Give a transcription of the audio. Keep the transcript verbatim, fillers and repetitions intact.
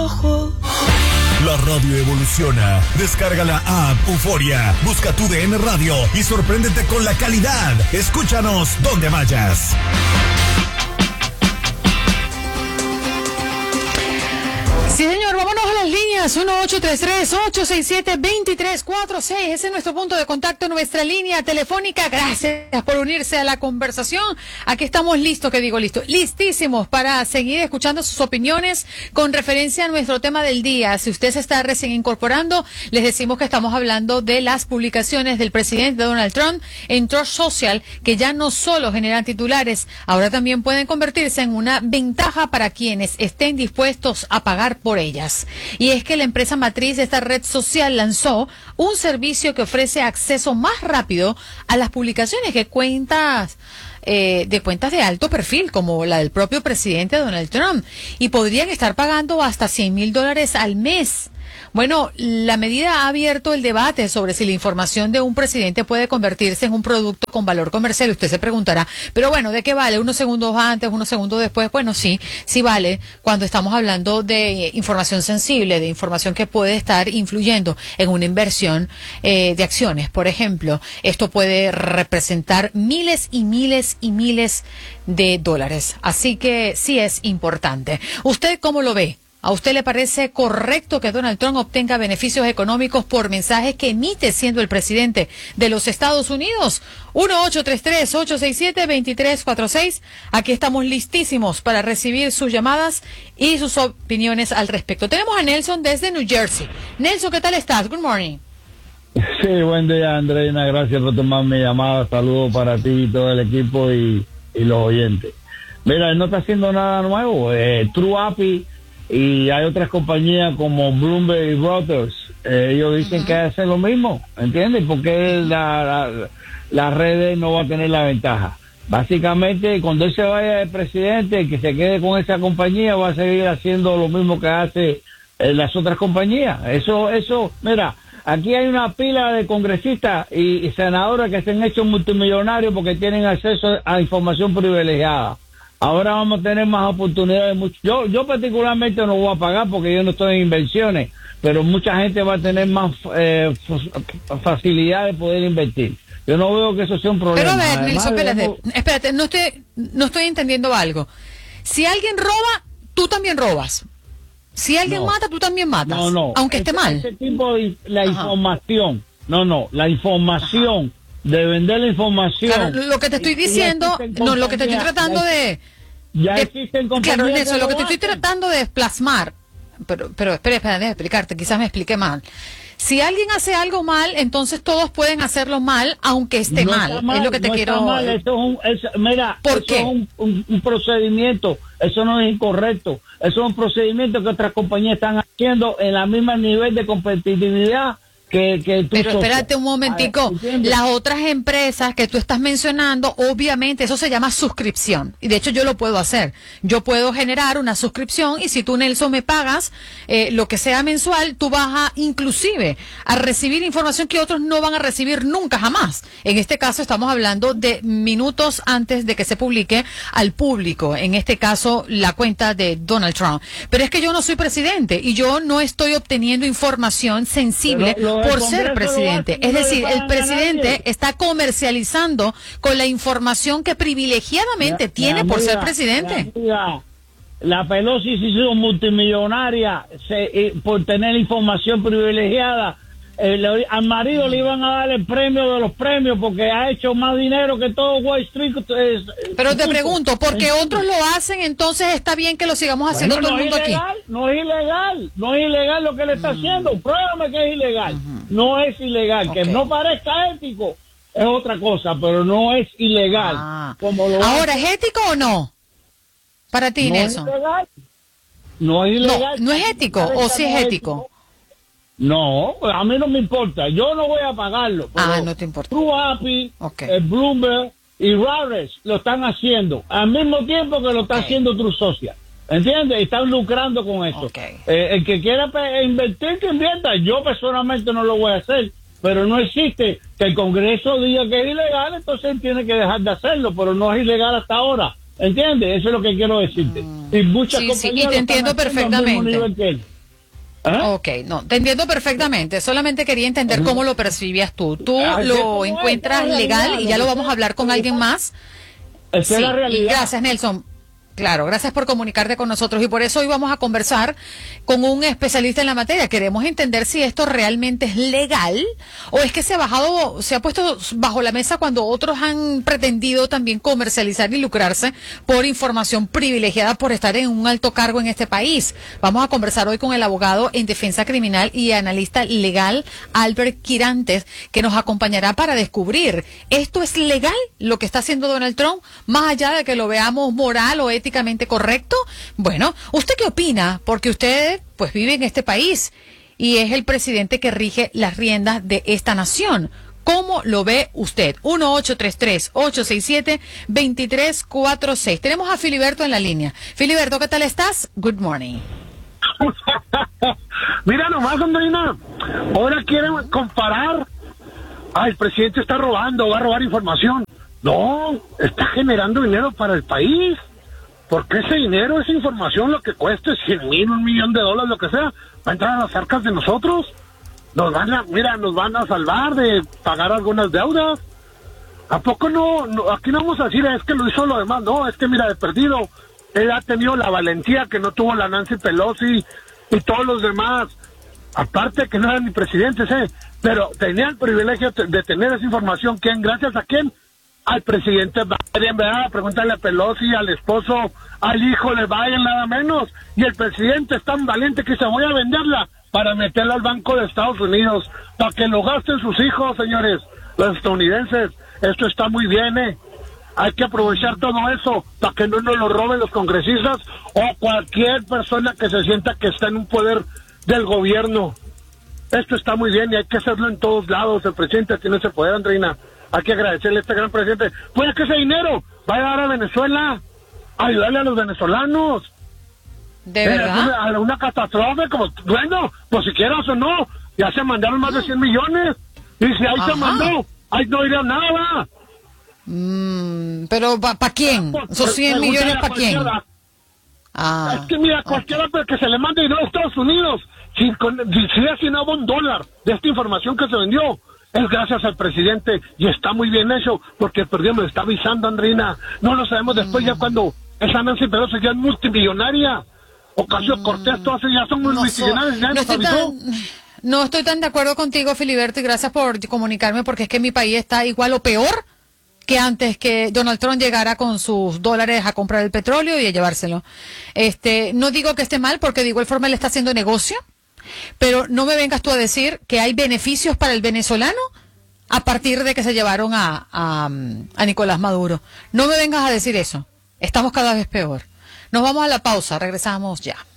ojos. La radio evoluciona. Descarga la app Euforia. Busca tu D N Radio y sorpréndete con la calidad. Escúchanos donde vayas. Sí, señor, vámonos a las líneas. uno ocho tres tres, ocho seis siete, dos tres cuatro seis. Ese es nuestro punto de contacto, nuestra línea telefónica. Gracias por unirse a la conversación. Aquí estamos listos, que digo listo, listísimos para seguir escuchando sus opiniones con referencia a nuestro tema del día. Si usted se está recién incorporando, les decimos que estamos hablando de las publicaciones del presidente Donald Trump en Truth Social, que ya no solo generan titulares, ahora también pueden convertirse en una ventaja para quienes estén dispuestos a pagar por ellas. Y es que la empresa matriz de esta red social lanzó un servicio que ofrece acceso más rápido a las publicaciones que cuentas eh, de cuentas de alto perfil, como la del propio presidente Donald Trump, y podrían estar pagando hasta cien mil dólares al mes. Bueno, la medida ha abierto el debate sobre si la información de un presidente puede convertirse en un producto con valor comercial. Usted se preguntará, pero bueno, ¿de qué vale? ¿Unos segundos antes, unos segundos después? Bueno, sí, sí vale cuando estamos hablando de información sensible, de información que puede estar influyendo en una inversión eh, de acciones. Por ejemplo, esto puede representar miles y miles y miles de dólares. Así que sí es importante. ¿Usted cómo lo ve? ¿A usted le parece correcto que Donald Trump obtenga beneficios económicos por mensajes que emite siendo el presidente de los Estados Unidos? uno ocho tres tres, ocho seis siete, dos tres cuatro seis. Aquí estamos listísimos para recibir sus llamadas y sus opiniones al respecto. Tenemos a Nelson desde New Jersey. Nelson, ¿qué tal estás? Good morning. Sí, buen día, Andreina. Gracias por tomar mi llamada. Saludos para ti y todo el equipo y, y los oyentes. Mira, él no está haciendo nada nuevo. Eh, True A P I y hay otras compañías como Bloomberg y Reuters, eh, ellos dicen uh-huh. que hacen lo mismo, ¿entiendes? Porque la, la, las redes no va a tener la ventaja. Básicamente, cuando él se vaya de presidente, que se quede con esa compañía, va a seguir haciendo lo mismo que hace eh, las otras compañías. Eso, eso, mira, aquí hay una pila de congresistas y, y senadores que se han hecho multimillonarios porque tienen acceso a información privilegiada. Ahora vamos a tener más oportunidades. Yo, yo particularmente no voy a pagar porque yo no estoy en inversiones, pero mucha gente va a tener más eh, facilidad de poder invertir. Yo no veo que eso sea un problema. Pero a ver, Además, Nelson, espérate, debemos... espérate, no estoy, no estoy entendiendo algo. Si alguien roba, tú también robas. Si alguien no. mata, tú también matas. No, no. Aunque ese, esté mal. Ese tipo de la Ajá. información. No, no. La información. Ajá. De vender la información. Claro, lo que te estoy diciendo, no, lo que te estoy tratando de... Ya de, existen compañías. Claro, Nelson, que lo que lo te estoy hacen. tratando de plasmar, pero, pero espera, espera, déjame explicarte, quizás me expliqué mal. Si alguien hace algo mal, entonces todos pueden hacerlo mal, aunque esté no mal. mal. Es lo que te no quiero... Está mal. Eso es un, es, mira, ¿Por eso qué? es un, un, un procedimiento. Eso no es incorrecto. Eso es un procedimiento que otras compañías están haciendo en la misma nivel de competitividad. Que, que tú Pero sos... espérate un momentico, las otras empresas que tú estás mencionando, obviamente eso se llama suscripción, y de hecho yo lo puedo hacer, yo puedo generar una suscripción, y si tú, Nelson, me pagas eh, lo que sea mensual, tú vas a, inclusive, a recibir información que otros no van a recibir nunca jamás. En este caso estamos hablando de minutos antes de que se publique al público, en este caso la cuenta de Donald Trump. Pero es que yo no soy presidente, y yo no estoy obteniendo información sensible Pero, por ser presidente. Es decir, el presidente está comercializando con la información que privilegiadamente la, tiene la amiga, por ser presidente. La, la Pelosi se hizo multimillonaria se, eh, por tener información privilegiada. Eh, le, al marido le iban a dar el premio de los premios porque ha hecho más dinero que todo Wall Street. Eh, Pero te pregunto, porque otros lo hacen, entonces está bien que lo sigamos haciendo bueno, todo no el mundo ilegal, aquí. No es ilegal, no es ilegal lo que le está uh-huh. haciendo. Pruébame que es ilegal. Uh-huh. No es ilegal. Okay. Que no parezca ético es otra cosa, pero no es ilegal. Ah. Como lo Ahora, hace. ¿es ético o no? Para ti, no Nelson. Es ilegal. No es ilegal. No, no es ético, o sí es ético. No, a mí no me importa. Yo no voy a pagarlo. Ah, no te importa. True A P I, okay. el Bloomberg y Reuters lo están haciendo al mismo tiempo que lo está okay. haciendo True Social. ¿Entiendes? Están lucrando con eso. Okay. Eh, el que quiera invertir, que invierta. Yo personalmente no lo voy a hacer. Pero no existe que el Congreso diga que es ilegal, entonces él tiene que dejar de hacerlo. Pero no es ilegal hasta ahora. ¿Entiendes? Eso es lo que quiero decirte. Mm. Y muchas sí, compañías sí, y te entiendo perfectamente. ¿Ah? Ok, no, te entiendo perfectamente. Solamente quería entender cómo lo percibías tú. Tú Ah, lo es encuentras la legal realidad, y ya lo lo que vamos a hablar con alguien más. Esa es la realidad. Gracias, Nelson. Claro, gracias por comunicarte con nosotros y por eso hoy vamos a conversar con un especialista en la materia. Queremos entender si esto realmente es legal o es que se ha bajado, se ha puesto bajo la mesa cuando otros han pretendido también comercializar y lucrarse por información privilegiada por estar en un alto cargo en este país. Vamos a conversar hoy con el abogado en defensa criminal y analista legal Albert Quirantes, que nos acompañará para descubrir esto es legal lo que está haciendo Donald Trump, más allá de que lo veamos moral o éticamente correcto. Bueno, ¿usted qué opina? Porque usted pues vive en este país y es el presidente que rige las riendas de esta nación. ¿Cómo lo ve usted? uno ocho tres tres, ocho seis siete, dos tres cuatro seis. Tenemos a Filiberto en la línea. Filiberto, ¿qué tal estás? Good morning. Mira nomás, Andreina, ahora quieren comparar. Ah, el presidente está robando, va a robar información. No, está generando dinero para el país. Porque ese dinero, esa información, lo que cueste cien mil, un millón de dólares, lo que sea, va a entrar a las arcas de nosotros. Nos van a, mira, nos van a salvar de pagar algunas deudas. ¿A poco no, no? Aquí no vamos a decir, es que lo hizo lo demás. No, es que mira, de perdido, él ha tenido la valentía que no tuvo la Nancy Pelosi y todos los demás. Aparte que no eran ni presidentes, ¿eh? Pero tenía el privilegio de tener esa información. ¿Quién? ¿Gracias a quién? Al presidente Biden, ¿verdad? Pregúntale a Pelosi, al esposo, al hijo de Biden, nada menos. Y el presidente es tan valiente que se voy a venderla para meterla al Banco de Estados Unidos, para que lo gasten sus hijos, señores, los estadounidenses. Esto está muy bien, ¿eh? Hay que aprovechar todo eso para que no nos lo roben los congresistas o cualquier persona que se sienta que está en un poder del gobierno. Esto está muy bien y hay que hacerlo en todos lados. El presidente tiene ese poder, Andreina. Hay que agradecerle a este gran presidente. Puede que ese dinero vaya a dar a Venezuela, a ayudarle a los venezolanos. ¿De eh, verdad? A una catástrofe, como, bueno, pues si quieras o no, ya se mandaron más de cien millones. Y si ahí Ajá. se mandó, ahí no iría nada. Mm, pero ¿para pa quién? ¿Esos cien millones para quién? Ah, Es que mira, cualquiera okay. que se le mande dinero a Estados Unidos, si, con, si, si así no hubo un dólar de esta información que se vendió, es gracias al presidente y está muy bien hecho porque perdió, me está avisando, Andrina. No lo sabemos después, mm. ya cuando esa Nancy Pelosi ya es multimillonaria. Ocasio-Cortez, todas ellas son muy no multimillonarias. So, ya no, nos estoy avisó. tan, no estoy tan de acuerdo contigo, Filiberto, y gracias por comunicarme porque es que mi país está igual o peor que antes que Donald Trump llegara con sus dólares a comprar el petróleo y a llevárselo. Este, no digo que esté mal porque de igual forma él está haciendo negocio, pero no me vengas tú a decir que hay beneficios para el venezolano a partir de que se llevaron a, a, a Nicolás Maduro. No me vengas a decir eso. Estamos cada vez peor. Nos vamos a la pausa. Regresamos ya.